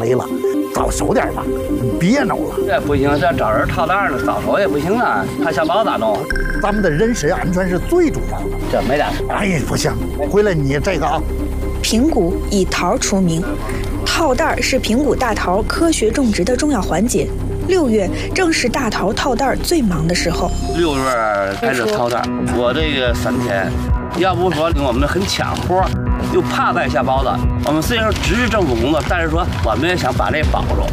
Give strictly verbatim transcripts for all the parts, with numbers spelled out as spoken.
雷了，早熟点吧，别弄了。 这不行，这找人套袋呢，早熟也不行啊，他下包咋弄？ 咱们的人身安全是最重要的。 这没打。 哎呀，不行，回来你这个啊。 平谷以桃出名，套袋是平谷大桃科学种植的重要环节。六月正是大桃套袋最忙的时候。 六月开始套袋，我这个三天，要不说我们很抢活，又怕再下包子。我们虽然说只是政府工作，但是说我们也想把这保住。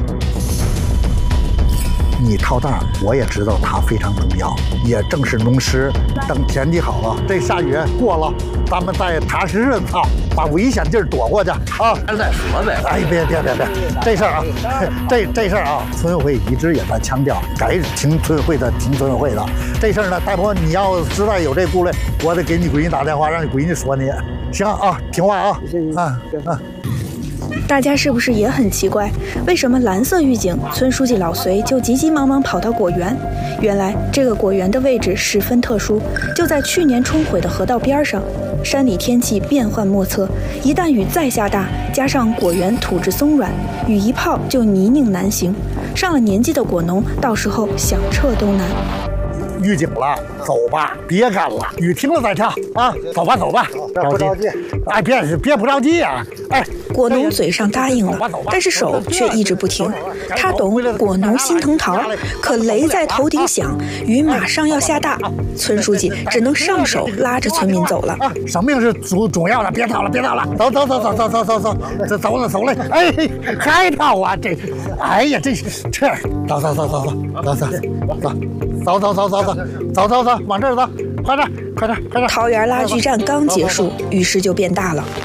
你套袋，我也知道它非常重要，也正是农时。等天气好了，这下雨过了，咱们再踏踏实实的套，把危险劲儿躲过去啊！ 还是再说呗。 哎，别别别别，这事儿啊，这这事儿啊，村委会一直也在强调，该听村委会的听村委会的。这事儿呢，大伯你要实在有这顾虑，我得给你闺女打电话，让你闺女说你。行啊，听话啊，啊啊。 大家是不是也很奇怪，为什么蓝色预警村书记老隋就急急忙忙跑到果园？原来这个果园的位置十分特殊，就在去年冲毁的河道边上。山里天气变幻莫测，一旦雨再下大，加上果园土质松软，雨一泡就泥泞难行。上了年纪的果农，到时候想撤都难。 预警了，走吧，别干了，雨停了再跳啊！走吧，走吧， 不着急， 哎，别别不着急啊！哎， 果农嘴上答应了，但是手却一直不停。他懂果农心疼桃，可雷在头顶响，雨马上要下大，村书记只能上手拉着村民走了。 啊，生命是主重要的，别逃了，别逃了，走走走走走走走走，这走了走了，哎，还逃啊这，哎呀这这，走走走走走走走走走走走走走。走走走，往这儿走，快点，快点，快点！ 桃园拉锯战刚结束，雨势就变大了。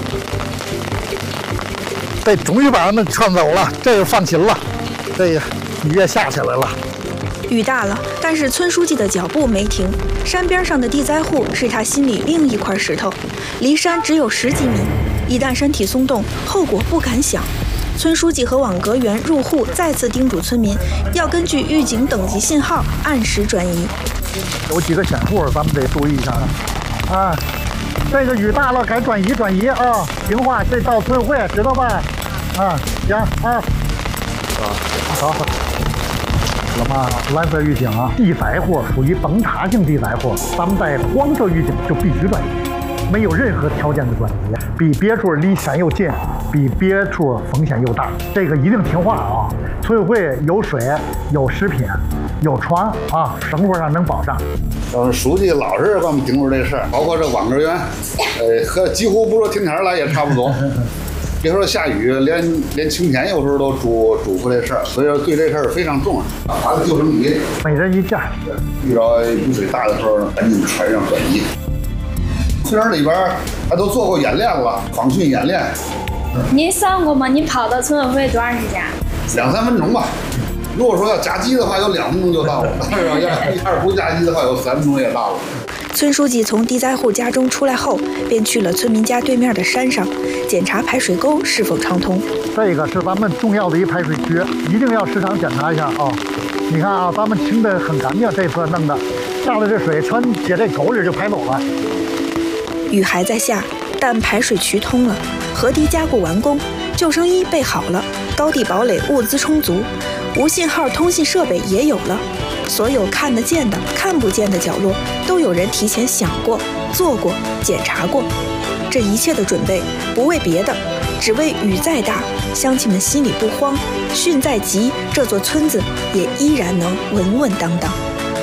这终于把他们劝走了，这个放晴了，这个雨也下起来了。 雨大了，但是村书记的脚步没停。山边上的地灾户是他心里另一块石头，离山只有十几米，一旦山体松动，后果不敢想。村书记和网格员入户再次叮嘱村民，要根据预警等级信号按时转移。 有几个险户，咱们得注意一下啊！这个雨大了，该转移转移啊！听话，这到村会知道吧？啊，行啊。啊，好。了吗？蓝色预警啊，地灾户属于崩塌性地灾户，咱们在黄色预警就必须转移，没有任何条件的转移。比别处离山又近，比别处风险又大，这个一定听话啊！村委会有水，有食品。有床啊，生活上能保障。 嗯，书记老是给我们叮嘱这事儿，包括这网格员，呃，和几乎不说天天来也差不多。别说下雨，连连晴天有时候都嘱嘱咐这事儿，所以说对这事儿非常重视。打个救生衣， 每人一件。 遇到雨水大的时候，赶紧穿上转移。村里边还都做过演练了，防汛演练。 您算过吗？你跑到村委会多长时间？ 两三分钟吧。如果说要加急的话，有两分钟就到了；但是要要是不加急的话，有三分钟也到了。 村书记从地灾户家中出来后，便去了村民家对面的山上，检查排水沟是否畅通。 这个是咱们重要的一排水区，一定要时常检查一下啊！你看啊，咱们清的很干净，这次弄的，下来这水全接这沟里就排走了。 雨还在下，但排水渠通了，河堤加固完工，救生衣备好了，高地堡垒物资充足。无信号通信设备也有了，所有看得见的、看不见的角落，都有人提前想过、做过、检查过。这一切的准备，不为别的，只为雨再大，乡亲们心里不慌；汛再急，这座村子也依然能稳稳当当。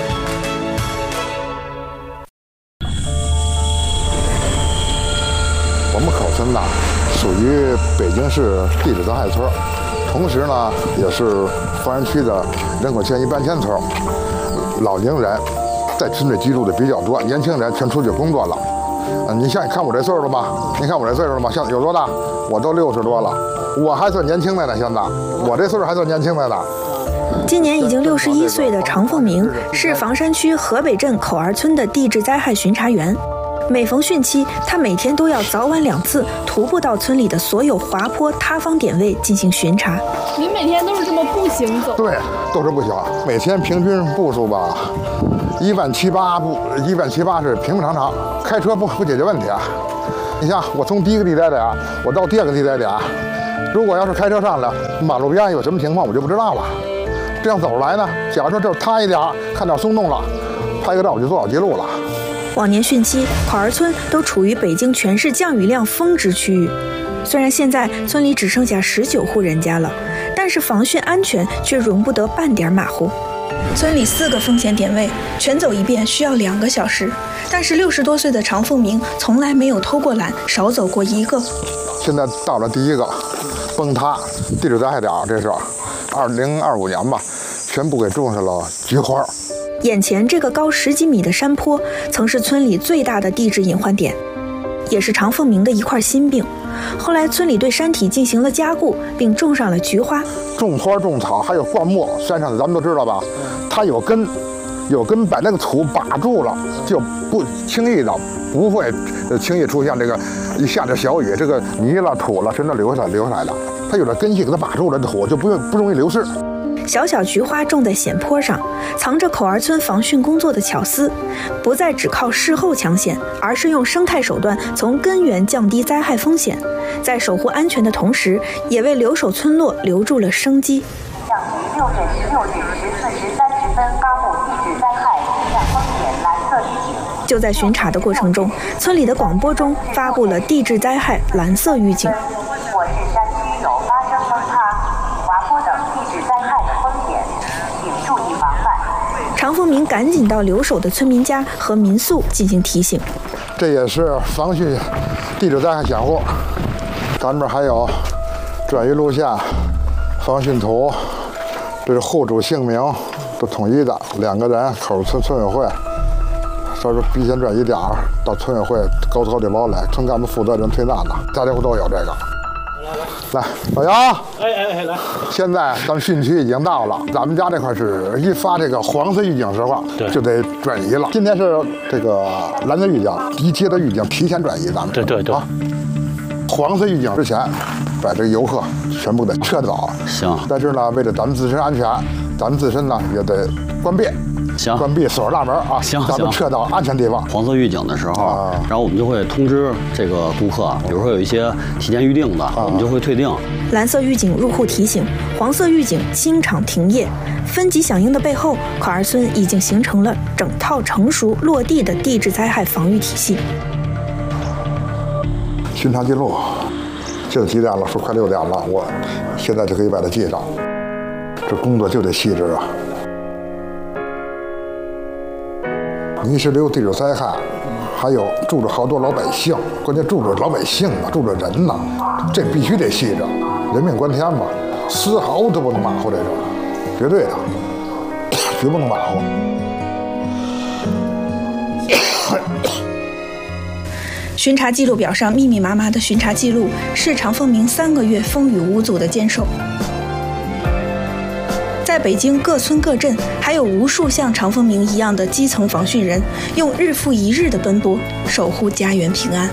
我们口村呢，属于北京市地质灾害村。同时呢，也是丰原区的人口迁移搬迁村，老年人在村里居住的比较多，年轻人全出去工作了。嗯，你像你看我这岁数了吗？你看我这岁数了吗？像有多大？我都六十多了，我还算年轻的呢。现在我这岁数还算年轻的呢。 今年已经六十一岁的常凤鸣是房山区河北镇口儿村的地质灾害巡查员。每逢汛期，他每天都要早晚两次徒步到村里的所有滑坡塌方点位进行巡查。 您每天都是这么步行走？ 对，都是步行。每天平均步数吧，一万七八步，一万七八是平平常常。开车不不解决问题啊。你像我从第一个地灾点，我到第二个地灾点， 如果要是开车上来，马路边有什么情况我就不知道了。这样走出来呢，假如说这儿塌一点，看点松动了，拍个照我就做好记录了。 往年汛期，考儿村都处于北京全市降雨量峰值区域。虽然现在村里只剩下十九户人家了，但是防汛安全却容不得半点马虎。村里四个风险点位全走一遍需要两个小时，但是六十多岁的常凤鸣从来没有偷过懒，少走过一个。 现在到了第一个崩塌地质灾害点，这是二零二五年吧，全部给种上了菊花。 眼前这个高十几米的山坡，曾是村里最大的地质隐患点，也是常凤鸣的一块心病。后来村里对山体进行了加固，并种上了菊花。 种花种草还有灌木，山上的咱们都知道吧，它有根，有根把那个土把住了，就不轻易的不会轻易出现这个一下点小雨，这个泥了土了真的流下来流下来的，它有了根系给它把住了，土就不用不容易流失。 小小菊花种在险坡上，藏着口儿村防汛工作的巧思，不再只靠事后抢险，而是用生态手段从根源降低灾害风险，在守护安全的同时，也为留守村落留住了生机。 向于六镇十六日十四时三十分发布地质灾害气象风险蓝色预警。 就在巡查的过程中，村里的广播中发布了地质灾害蓝色预警。 我市山区有发生崩塌、滑坡等地质灾害的风险，请注意防范。 常凤鸣赶紧到留守的村民家和民宿进行提醒。 这也是防汛地质灾害险户，咱们这还有转移路线、防汛图，这是户主姓名都统一的，两个人口村村委会，稍微避险转移点到村委会高高地包来，村干部负责人推纳的，家家户都有这个。来，老杨， 哎哎哎，来！ 现在咱们汛区已经到了，咱们家这块是一发这个黄色预警时候，就得转移了。今天是这个蓝色预警，一接到预警提前转移，咱们对对对啊。黄色预警之前，把这个游客全部得撤走。 行。 但是呢，为了咱们自身安全，咱们自身呢也得关闭。 行， 关闭锁大门啊！ 行， 咱们撤到安全地方。 黄色预警的时候， 啊、 然后我们就会通知这个顾客，比如说有一些提前预定的，啊、我们就会退订。 蓝色预警入户提醒，黄色预警清场停业。分级响应的背后，考儿村已经形成了整套成熟落地的地质灾害防御体系。 巡查记录，现在几点了？说快六点了，我现在就可以把它记上。这工作就得细致啊。泥石流地质灾害，还有住着好多老百姓，关键住着老百姓呢，住着人呢，这必须得细致，人命关天嘛，丝毫都不能马虎，这是绝对的，绝不能马虎。 巡查记录表上密密麻麻的巡查记录，是常凤鸣三个月风雨无阻的坚守。在北京各村各镇，还有无数像常凤鸣一样的基层防汛人，用日复一日的奔波，守护家园平安。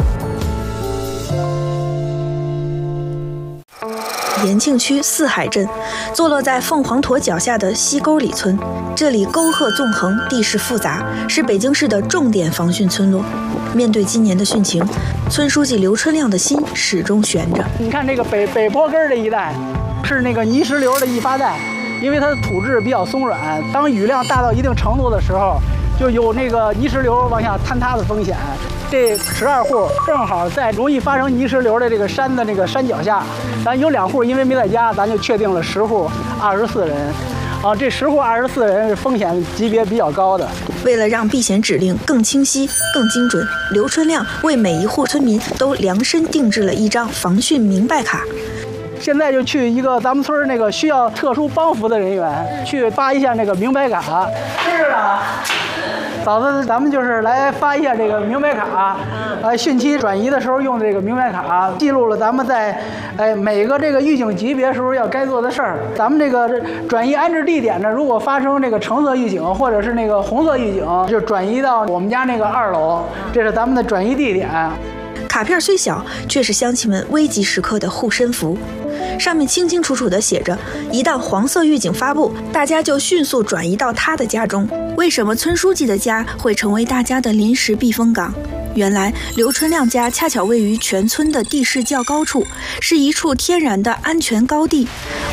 延庆区四海镇，坐落在凤凰沱脚下的西沟里村，这里沟壑纵横，地势复杂，是北京市的重点防汛村落。面对今年的汛情，村书记刘春亮的心始终悬着。 你看这个北北坡根这一带，是那个泥石流的易发带。因为它的土质比较松软，当雨量大到一定程度的时候，就有那个泥石流往下坍塌的风险。这十二户正好在容易发生泥石流的这个山的那个山脚下，咱有两户因为没在家，咱就确定了十户二十四人。啊，这十户二十四人风险级别比较高的。 为了让避险指令更清晰、更精准，刘春亮为每一户村民都量身定制了一张防汛明白卡。 现在就去一个咱们村那个需要特殊帮扶的人员去发一下那个明白卡。是啊，嫂子，咱们就是来发一下这个明白卡，呃，汛期转移的时候用的这个明白卡，记录了咱们在哎每个这个预警级别时候要该做的事儿。咱们这个转移安置地点呢，如果发生这个橙色预警或者是那个红色预警，就转移到我们家那个二楼，这是咱们的转移地点。 卡片虽小，却是乡亲们危急时刻的护身符。上面清清楚楚地写着，一旦黄色预警发布，大家就迅速转移到他的家中。为什么村书记的家会成为大家的临时避风港？ 原来刘春亮家恰巧位于全村的地势较高处，是一处天然的安全高地。